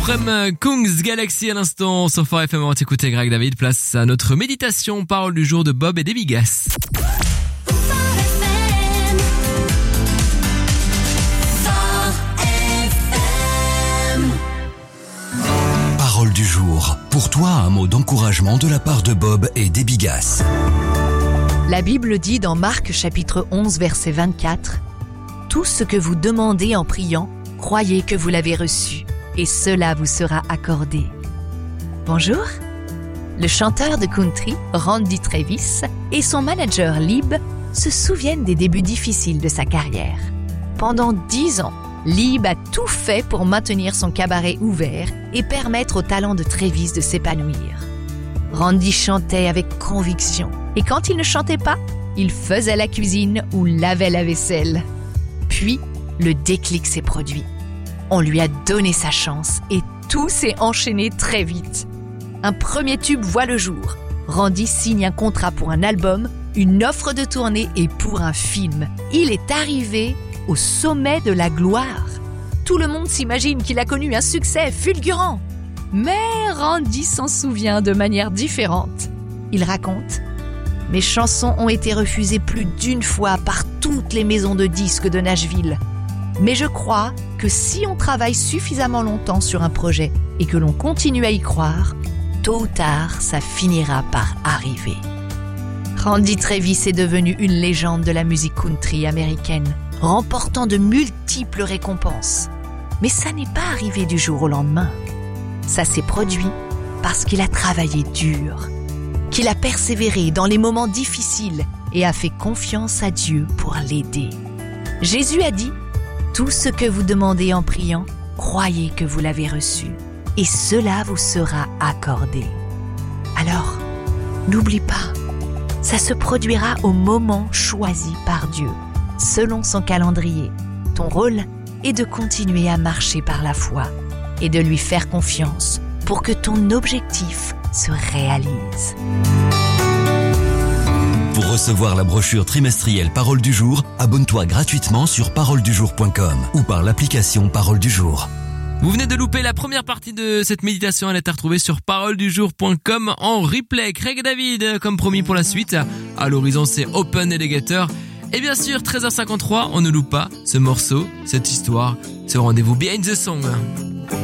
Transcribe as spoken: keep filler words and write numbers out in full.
Prem Kungs Galaxy à l'instant sur Fort F M. On va écouter Greg David. Place à notre méditation, parole du jour de Bob et Debbie Gass. Parole du jour. Pour toi, un mot d'encouragement de la part de Bob et Debbie Gass. La Bible dit dans Marc chapitre onze verset vingt-quatre « Tout ce que vous demandez en priant, croyez que vous l'avez reçu, et cela vous sera accordé. » Bonjour. Le chanteur de country, Randy Travis, et son manager Lib se souviennent des débuts difficiles de sa carrière. Pendant dix ans, Lib a tout fait pour maintenir son cabaret ouvert et permettre au talent de Travis de s'épanouir. Randy chantait avec conviction, et quand il ne chantait pas, il faisait la cuisine ou lavait la vaisselle. Puis, le déclic s'est produit. On lui a donné sa chance et tout s'est enchaîné très vite. Un premier tube voit le jour. Randy signe un contrat pour un album, une offre de tournée et pour un film. Il est arrivé au sommet de la gloire. Tout le monde s'imagine qu'il a connu un succès fulgurant. Mais Randy s'en souvient de manière différente. Il raconte « Mes chansons ont été refusées plus d'une fois par toutes les maisons de disques de Nashville. Mais je crois que si on travaille suffisamment longtemps sur un projet et que l'on continue à y croire, tôt ou tard, ça finira par arriver. » Randy Travis est devenu une légende de la musique country américaine, remportant de multiples récompenses. Mais ça n'est pas arrivé du jour au lendemain. Ça s'est produit parce qu'il a travaillé dur, qu'il a persévéré dans les moments difficiles et a fait confiance à Dieu pour l'aider. Jésus a dit « Tout ce que vous demandez en priant, croyez que vous l'avez reçu, et cela vous sera accordé. » Alors, n'oublie pas, ça se produira au moment choisi par Dieu, selon son calendrier. Ton rôle est de continuer à marcher par la foi et de lui faire confiance pour que ton objectif se réalise. Pour recevoir la brochure trimestrielle Parole du jour, abonne-toi gratuitement sur parole du jour point com ou par l'application Parole du jour. Vous venez de louper la première partie de cette méditation. Elle est à retrouver sur parole du jour point com en replay. Craig David, comme promis pour la suite. À l'horizon, c'est Open Alligator. Et bien sûr, treize heures cinquante-trois, on ne loupe pas ce morceau, cette histoire, ce rendez-vous Behind the Song.